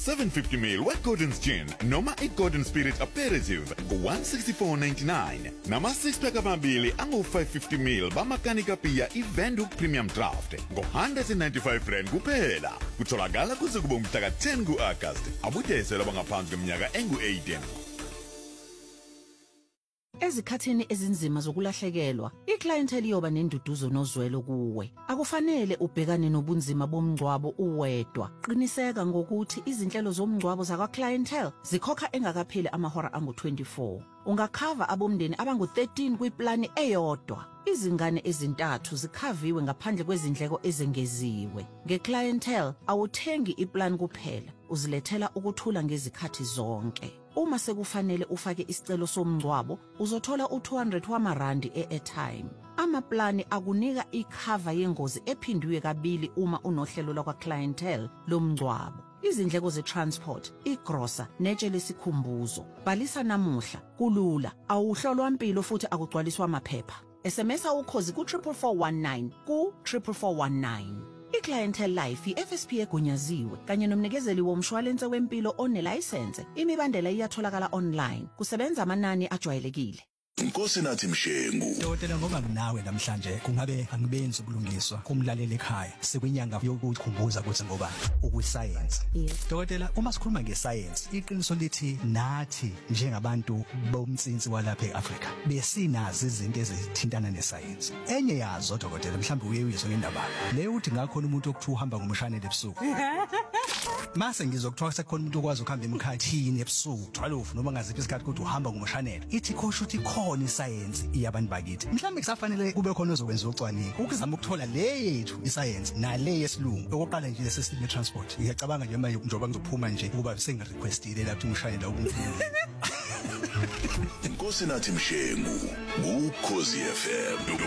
750 ml we-Gordon's Gin noma i-Gordon Spirit Aperitif ngo-164.99 nama-6 pack amabili angu-550 ml bamakanika piya i-Windhoek Premium Draft ngo-195 kuphela. Kutholakala kuze kube umhla ka-10 ku-Agasti. Abuyiselwa bangaphansi kweminyaka engu-18. Ezikhathini ezinzima zokulahlekelwa, iclientele iyoba nenduduzo nozwelo kuwe. Akufanele ubhekane nobunzima bomngcwabo uwedwa. Qiniseka ngokuthi izinhlelo zomngcwabo zakwa-clientele zikhokha engakapheli amahora angu-24. Ungakhava abomndeni abangu-13 kwiplani eyodwa. Izingane ezintathu zikhaviwe ngaphandle kwezindleko ezengeziwe. Nge-clientele awuthengi iplan kuphela, uzilethela ukuthula ngezikhathi zonke. Uma sekufanele ufake isicelo somngcwabo, uzothola u200 wamarandi e-airtime. Amaplani akunika ikhava yengozi ephindiwe kabili uma unohlelo lakwa-clientele lomngcwabo. Izindleko ze-transport, igrosa, netshe lesikhumbuzo. Bhalisa namuhla, kulula, awuhlolwa mpilo futhi akugcwaliswa amaphepha. SMS ukhozi ku-44419 ku-44419. I-Clientele Life i-FSP egunyaziwe kanye nomnikezeli womshwalense wempilo onelayisense. Imibandela iyatholakala online. Kusebenza amanani ajwayelekile. Inkosi nathi Mshengu. Dokotela, ngoba nawe namhlanje kungabe angibenzi ukulungiswa kumlaleli ekhaya sekwinyanga yokukhumbuza ukuthi ngoba ukwiscience. Dokotela, uma sikhuluma ngescience, iqiniso lithi nathi njengabantu bomtsinsi walapha eAfrika besinazi izinto ezithintana nescience. Enye yazo dokotela, mhlawumbe uyeyizwe ngendaba leyo uthi ngakhona umuntu okuthi uhamba ngomshanele ebusuku. Mase ngizokuthiwa sekukhona umuntu okwazi ukuhamba emkhathini ebusuku 12 noma ngaziphi isikhathi ukuthi uhamba ngomshanele. Ithi khosho uthi khona iscience iyabantu bakithi. Mhlawumbe kusafanele kube khona ozokwenza ucwaningo ukuzama ukuthola le yethu iscience nale yesilungu. Okoqala nje lesesime transport. Ngiyacabanga nje manje njoba ngizophuma nje ukuba sengirequestile lapho umshayeli ukumfuna. Inkosi nathi Mshengu, ukhozi FM.